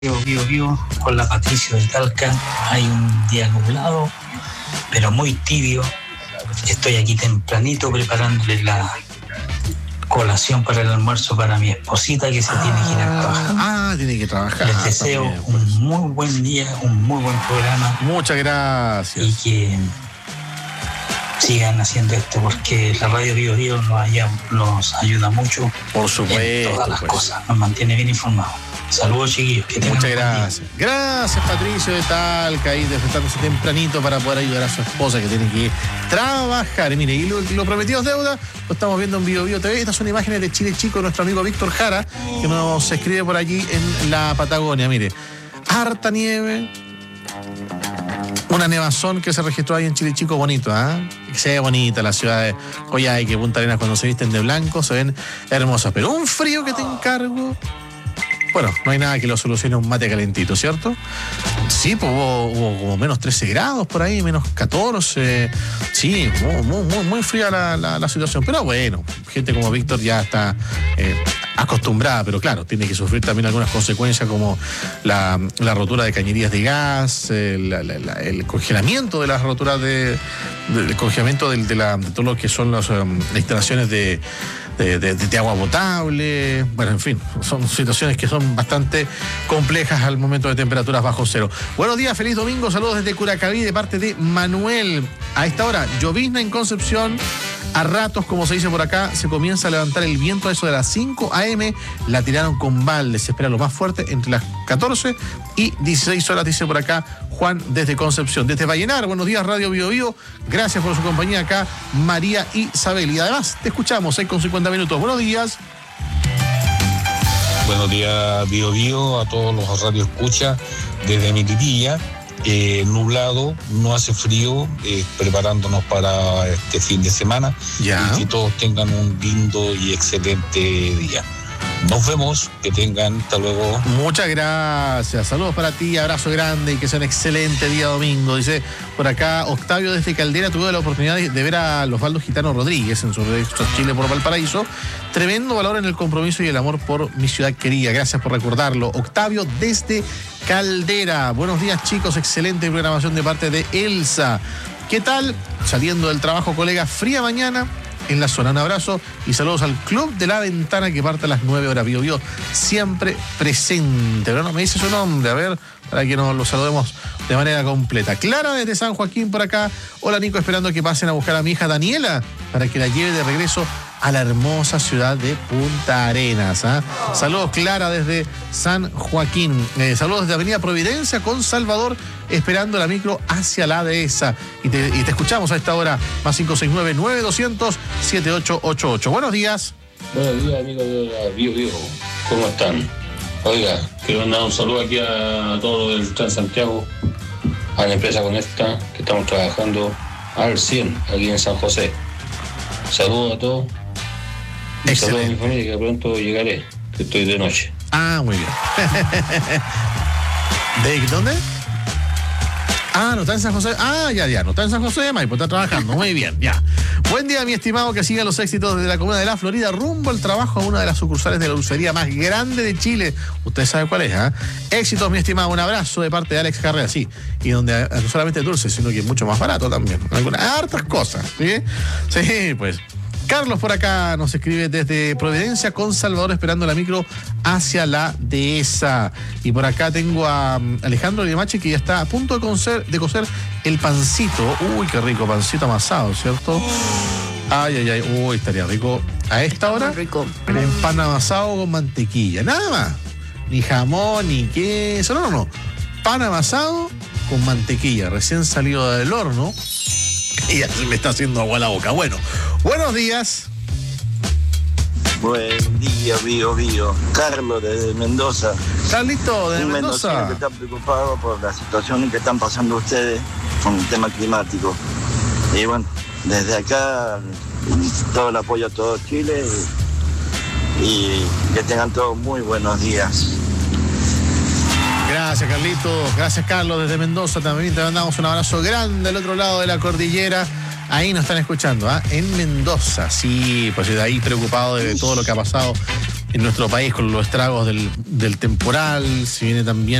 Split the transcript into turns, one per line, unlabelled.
Vivo con la Patricio de Talca. Hay un día nublado, pero muy tibio. Estoy aquí tempranito preparándole la colación para el almuerzo para mi esposita que se tiene que ir a trabajar.
Tiene que trabajar.
Les deseo
también, pues,
un muy buen día, un muy buen programa.
Muchas gracias.
Y que sigan haciendo esto porque la radio Bio nos ayuda mucho.
Por supuesto.
En todas las cosas, nos mantiene bien informados. Saludos, chiquillos.
Muchas gracias. Gracias, Patricio de Talca, ahí despertándose tempranito para poder ayudar a su esposa que tiene que trabajar. Y mire, y lo prometido es deuda, lo estamos viendo en Bio TV. Estas son imágenes de Chile Chico, nuestro amigo Víctor Jara, que nos escribe por allí en la Patagonia. Mire, harta nieve, una nevazón que se registró ahí en Chile Chico, bonito, Que se ve bonita la ciudad de Coyhaique, Punta Arenas, cuando se visten de blanco, se ven hermosas. Pero un frío que te encargo. Bueno, no hay nada que lo solucione un mate calentito, ¿cierto? Sí, pues hubo como menos 13 grados por ahí, menos 14. Sí, muy fría la situación. Pero bueno, gente como Víctor ya está acostumbrada, pero claro, tiene que sufrir también algunas consecuencias como la rotura de cañerías de gas, el congelamiento de las roturas el congelamiento de todo lo que son las instalaciones de agua potable. Bueno, en fin, son situaciones que son bastante complejas al momento de temperaturas bajo cero. Buenos días, feliz domingo, saludos desde Curacaví de parte de Manuel. A esta hora, llovizna en Concepción. A ratos, como se dice por acá, se comienza a levantar el viento a eso de las 5 a.m. La tiraron con baldes. Se espera lo más fuerte entre las 14 y 16 horas, dice por acá Juan desde Concepción. Desde Vallenar, buenos días, Radio Bio. Gracias por su compañía acá, María Isabel. Y además, te escuchamos 6:50. Buenos días.
Buenos días, Bio, a todos los radios escucha desde Miritilla. Nublado, no hace frío, preparándonos para este fin de semana.
Ya.
Y que todos tengan un lindo y excelente día. Nos vemos, que tengan, hasta luego.
Muchas gracias, saludos para ti, abrazo grande y que sea un excelente día domingo. Dice por acá Octavio desde Caldera, tuve la oportunidad de ver a los Osvaldo Gitano Rodríguez en su regreso a Chile por Valparaíso. Tremendo valor en el compromiso y el amor por mi ciudad querida. Gracias por recordarlo. Octavio desde Caldera. Buenos días, chicos, excelente programación de parte de Elsa. ¿Qué tal? Saliendo del trabajo, colega, fría mañana en la zona. Un abrazo y saludos al Club de la Ventana que parte a las 9 horas. Bio siempre presente. Pero no me dice su nombre, a ver, para que nos lo saludemos de manera completa. Clara desde San Joaquín por acá. Hola, Nico, esperando que pasen a buscar a mi hija Daniela para que la lleve de regreso a la hermosa ciudad de Punta Arenas. Saludos, Clara, desde San Joaquín. Saludos desde Avenida Providencia con Salvador, esperando la micro hacia la dehesa. Y te escuchamos a esta hora, más 569-9200-7888. Buenos días.
Buenos días, amigos de Bio. ¿Cómo están? Oiga, quiero mandar un saludo aquí a todos del Transantiago, a la empresa Conecta, que estamos trabajando al 100 aquí en San José. Saludos a todos. Saludos a mi familia, que pronto llegaré, que estoy de noche.
Muy bien. ¿De dónde? No está en San José. Ya, no está en San José de Maipo, está trabajando. Muy bien, ya. Buen día, mi estimado, que sigan los éxitos desde la comuna de La Florida, rumbo al trabajo a una de las sucursales de la dulcería más grande de Chile. Usted sabe cuál es, Éxitos, mi estimado. Un abrazo de parte de Alex Carrera, sí. Y donde no solamente dulce, sino que es mucho más barato también. Algunas hartas cosas, ¿sí? Sí, pues. Carlos por acá nos escribe desde Providencia con Salvador, esperando la micro hacia la dehesa. Y por acá tengo a Alejandro Limache, que ya está a punto de cocer el pancito. Uy, qué rico, pancito amasado, ¿cierto? Uy, estaría rico a esta hora.
Rico.
El pan amasado con mantequilla, nada más. Ni jamón, ni queso, no. Pan amasado con mantequilla, recién salido del horno. Y ya se me está haciendo agua la boca. Bueno, buenos días.
Buen día, Bio. Carlos desde Mendoza.
Carlito desde Mendoza.
Que está preocupado por la situación que están pasando ustedes con el tema climático. Y bueno, desde acá todo el apoyo a todo Chile y que tengan todos muy buenos días.
Gracias, Carlitos. Gracias, Carlos, desde Mendoza. También te mandamos un abrazo grande al otro lado de la cordillera. Ahí nos están escuchando, en Mendoza. Sí, pues de ahí preocupado de todo lo que ha pasado en nuestro país con los estragos del temporal. Se viene también